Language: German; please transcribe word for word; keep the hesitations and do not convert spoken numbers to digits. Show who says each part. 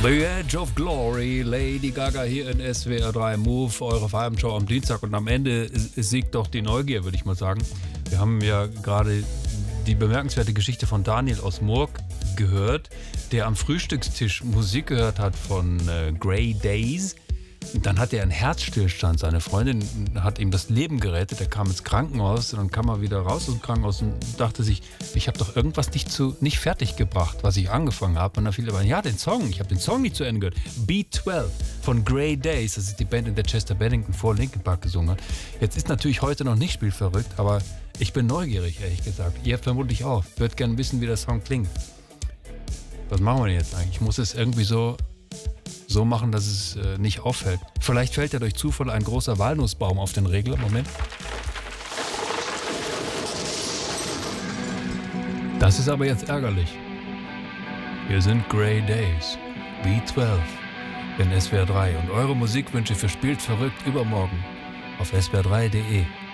Speaker 1: The Edge of Glory, Lady Gaga hier in S W R drei Move, eure Feierabendschau am Dienstag. Und am Ende siegt doch die Neugier, würde ich mal sagen. Wir haben ja gerade die bemerkenswerte Geschichte von Daniel aus Murg gehört, der am Frühstückstisch Musik gehört hat von äh, Grey Days. Dann hat er einen Herzstillstand. Seine Freundin hat ihm das Leben gerettet. Er kam ins Krankenhaus und dann kam er wieder raus aus dem Krankenhaus und dachte sich, ich habe doch irgendwas nicht, zu, nicht fertig gebracht, was ich angefangen habe. Und dann fiel er, ja, den Song, ich habe den Song nicht zu Ende gehört. B zwölf von Grey Days, das ist die Band, in der Chester Bennington vor Linkin Park gesungen hat. Jetzt ist natürlich heute noch nicht spielverrückt, aber ich bin neugierig, ehrlich gesagt. Ihr vermutlich auch. Ich würde gerne wissen, wie der Song klingt. Was machen wir denn jetzt eigentlich? Ich muss es irgendwie so... so machen, dass es äh, nicht auffällt. Vielleicht fällt ja durch Zufall ein großer Walnussbaum auf den Regler. Moment. Das ist aber jetzt ärgerlich. Wir sind Grey Days, B zwölf in S W R drei und eure Musikwünsche für Spielt verrückt übermorgen auf S W R drei punkt de.